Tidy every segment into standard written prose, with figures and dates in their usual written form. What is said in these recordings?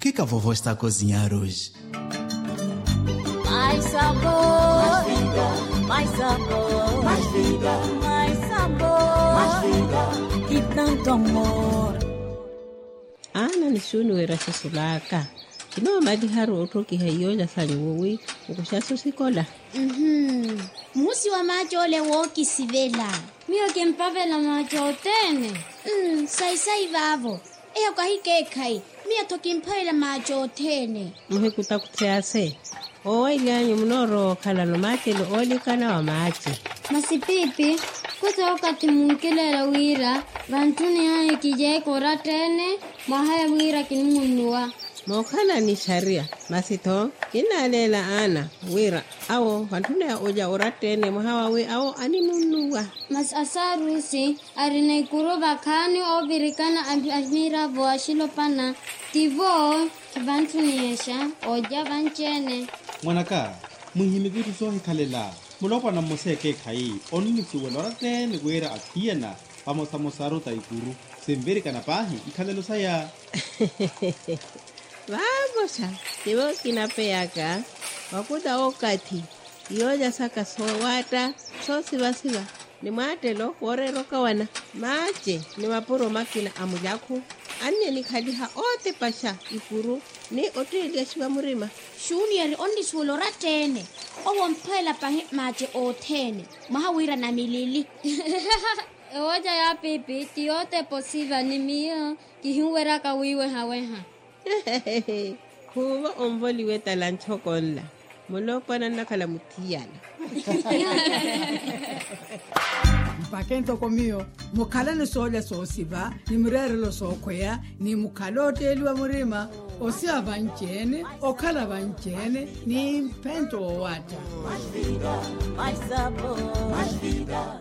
que a vovó está a cozinhar hoje? Mais sabor, mais vida, mais sabor, mais vida, mais sabor, mais vida e tanto amor. Ana nishuni wera sulaka. Kino madi haru otoki hayoja sanyowi ukushaso sikola. Musi wa macho ole woki sivela. Mio kempavela macho tene. Sai vavo. Eya kwa hike kai. Mio tokimpaila macho tene. Muhe kutakutease. Owa ilanyo mnoro kala no mate lo oli kana wa mate. Masipipi, kuta wakati munkelela wira, vantuni hae kijai kora tene, mahaya wira kinumunua. Mokana ni sharia, masito, inalela ana, wira, awo, vantuni ya oja oratene, mahawa we, awo, animunua. Mas asarusi, arinaikuro vakani o virikana amira voa shilopana, tivo, kivantuni yesha, oja vanchene. Mwanaka, muhimigitu sohi kalela, mulopa na moseke kai, onini suwelora tene wera atiena, pamosamosaro taikuru, semverika na pahi, ikalelo saya. Vamos, tivo kinapeaka, wakuda okati, yoja saka sowata, so siva, ni matelo, wore roka wana, mache, ni mapuro makina amujaku, anye ni kadiha ote pasha, ikuru, ni ote iliashiwa murima. Shuni yari ondi suwelora tene. Owa mpela pahi mache o tene. Mahawira na milili. Oja ya pipi, tiote posiva ni mio, kihuwera kawiwe haweha. Kuwa omboli weta lanchokonla. Mulopa na nakala mutiyana. Mpakento komio, mukala ni sole sosiva, ni murere lo sokwea, ni mukalote eliwa murima, osia vanchene, okala vanchene, ni mpento o wata. Mais vida, mais sabor, mais vida.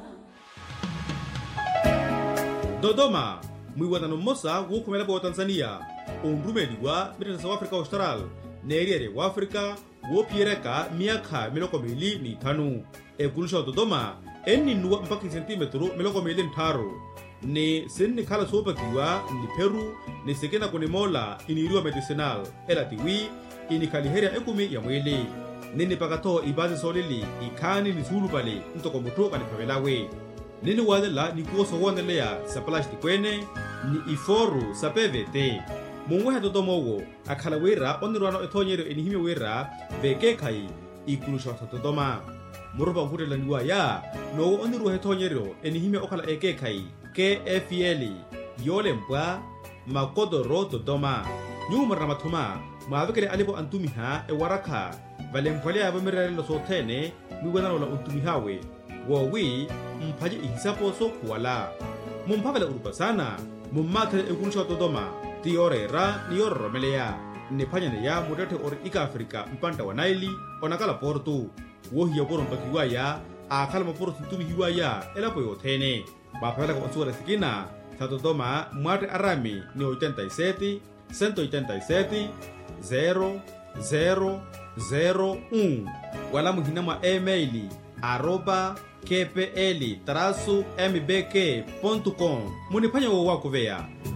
Dodoma, mwiwatano mosa wukumela po Tanzania. Undumeli wa Mirasa wa Afrika Austral. Neriere wa Afrika, wopiereka miaka miloko mili ni tanu. Ekulusha Dodoma, eni nuwa mpaki centimetro miloko mili ntaro. Ni sini kala sopa kiwa ni Peru, ni sekena kune mola iniriwa medicinal. Ela tiwi, ini kaliheria ekumi ya mwili. Nini pakato ibazi solili, ikani ni zulu pale, ntoko mutu kanipavelawe. Nini wadela ni kuoso wandelea sa plasti kwene, ni iforu sa PVT. Mungweha Dodomowo, akala wera onirwano etonyero enihime wera, veke kai, ikulusha Dodoma. Murupa ngurela niwa ya, no onirwa etonyero enihime okala eke kai, KFL, yole mpwa, makodoro Dodoma. Nyuma ramatuma, maavekele alipo antumiha waraka, vale mpwale ya vamirelo sotene, mwiwana wala untumihawe. Wawi, mpaje ihisapo so kuwala. Mumpavela urupa sana, mumatele ekulusha Dodoma. Tiorera ni oromelea. Nepanya ya mudate or ika Afrika mpanta wa Naili, onakala portu. Wohi ya poro mpakiwa ya, akala maporo tuntumi hiwa ya, elapo yotene. Bapavela kwa onsura sikina, sa Dodoma, mwate arami ni 87, 187, 0001. Wala muhinama emaili, @kpl-mbk.com. Munipanya wako vea.